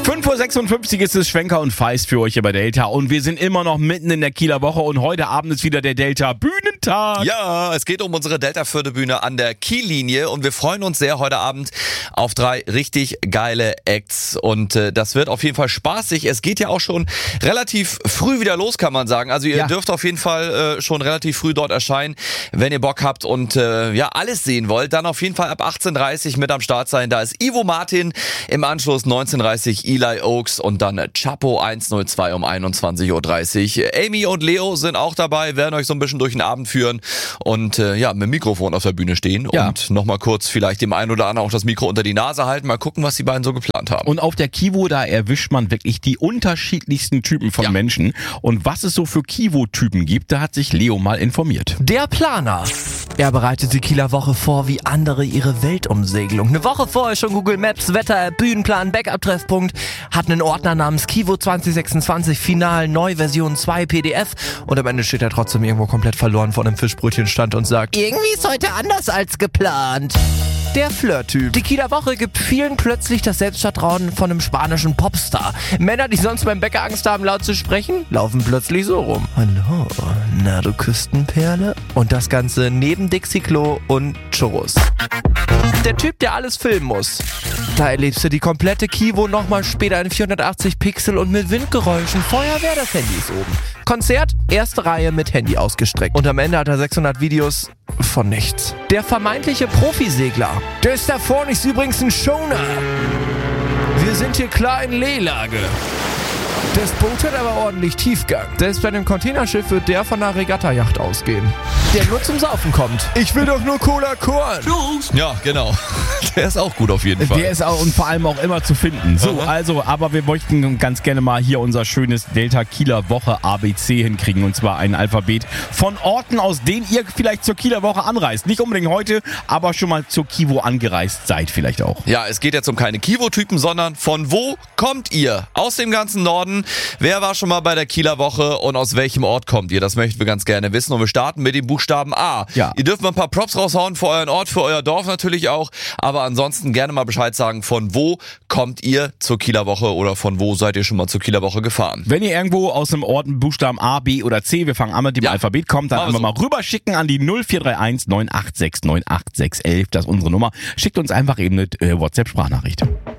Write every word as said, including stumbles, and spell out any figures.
fünf Uhr sechsundfünfzig ist es, Schwenker und Feist für euch hier bei Delta. Und wir sind immer noch mitten in der Kieler Woche und heute Abend ist wieder der Delta Bühnentag. Ja, es geht um unsere Delta Förde-Bühne an der Kiellinie und wir freuen uns sehr heute Abend auf drei richtig geile Acts. Und äh, das wird auf jeden Fall spaßig. Es geht ja auch schon relativ früh wieder los, kann man sagen. Also ihr Ja. dürft auf jeden Fall äh, schon relativ früh dort erscheinen, wenn ihr Bock habt und äh, ja alles sehen wollt. Dann auf jeden Fall ab achtzehn Uhr dreißig mit am Start sein. Da ist Ivo Martin, im Anschluss neunzehn Uhr dreißig Eli Oaks und dann Chapo hundertzwei um einundzwanzig Uhr dreißig. Amy und Leo sind auch dabei, werden euch so ein bisschen durch den Abend führen und äh, ja, mit dem Mikrofon auf der Bühne stehen Ja. und nochmal kurz vielleicht dem einen oder anderen auch das Mikro unter die Nase halten. Mal gucken, was die beiden so geplant haben. Und auf der Kivo, da erwischt man wirklich die unterschiedlichsten Typen von Ja. Menschen. Und was es so für Kivo-Typen gibt, da hat sich Leo mal informiert. Der Planer. Er bereitet die Kieler Woche vor wie andere ihre Weltumsegelung. Eine Woche vorher schon Google Maps, Wetter, Bühnenplan, Backup-Treffpunkt, hat einen Ordner namens Kivo zwanzig sechsundzwanzig Final Neuversion zwei P D F und am Ende steht er trotzdem irgendwo komplett verloren vor einem Fischbrötchenstand und sagt, irgendwie ist heute anders als geplant. Der Flirt-Typ. Die Kieler Woche gibt vielen plötzlich das Selbstvertrauen von einem spanischen Popstar. Männer, die sonst beim Bäcker Angst haben, laut zu sprechen, laufen plötzlich so rum. Hallo, na du Küstenperle? Und das Ganze neben Dixie Klo und Churros. Der Typ, der alles filmen muss. Da erlebst du die komplette Kivo nochmal später in vierhundertachtzig Pixel und mit Windgeräuschen. Feuerwehr, das Handy ist oben. Konzert, erste Reihe mit Handy ausgestreckt. Und am Ende hat er sechshundert Videos von nichts. Der vermeintliche Profisegler. Der ist da vorne, ist übrigens ein Schoner. Wir sind hier klar in Lehlage. Das Boot hat aber ordentlich Tiefgang. Selbst bei einem Containerschiff wird der von einer Regattajacht ausgehen. Der nur zum Saufen kommt. Ich will doch nur Cola Korn. Ja, genau. Der ist auch gut auf jeden Fall. Der ist auch und vor allem auch immer zu finden. So, Aha. also, aber wir möchten ganz gerne mal hier unser schönes Delta Kieler Woche A B C hinkriegen. Und zwar ein Alphabet von Orten, aus denen ihr vielleicht zur Kieler Woche anreist. Nicht unbedingt heute, aber schon mal zur Kivo angereist seid vielleicht auch. Ja, es geht jetzt um keine Kivo-Typen, sondern von wo kommt ihr? Aus dem ganzen Norden. Wer war schon mal bei der Kieler Woche und aus welchem Ort kommt ihr? Das möchten wir ganz gerne wissen. Und wir starten mit dem Buchstaben A. Ja. Ihr dürft mal ein paar Props raushauen für euren Ort, für euer Dorf natürlich auch. Aber ansonsten gerne mal Bescheid sagen, von wo kommt ihr zur Kieler Woche oder von wo seid ihr schon mal zur Kieler Woche gefahren? Wenn ihr irgendwo aus einem Ort einen Buchstaben A, B oder C, wir fangen an mit dem Ja. Alphabet, kommt, dann Machen wir einfach so. mal rüberschicken an die null vier drei eins neun acht sechs neun acht sechs eins eins. Das ist unsere Nummer. Schickt uns einfach eben eine äh, WhatsApp-Sprachnachricht.